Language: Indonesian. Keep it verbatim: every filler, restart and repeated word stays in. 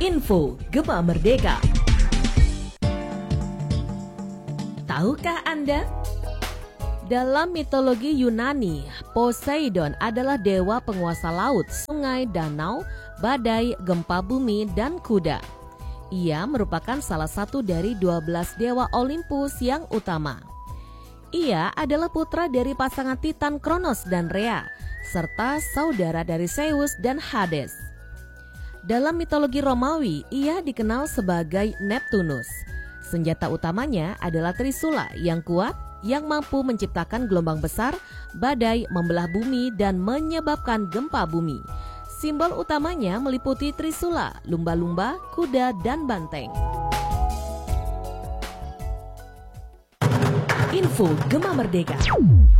Info Gema Merdeka. Tahukah Anda? Dalam mitologi Yunani, Poseidon adalah dewa penguasa laut, sungai, danau, badai, gempa bumi, dan kuda. Ia merupakan salah satu dari dua belas dewa Olympus yang utama. Ia adalah putra dari pasangan Titan Kronos dan Rhea, serta saudara dari Zeus dan Hades. Dalam mitologi Romawi, ia dikenal sebagai Neptunus. Senjata utamanya adalah trisula yang kuat, yang mampu menciptakan gelombang besar, badai, membelah bumi, dan menyebabkan gempa bumi. Simbol utamanya meliputi trisula, lumba-lumba, kuda, dan banteng. Info Gema Merdeka.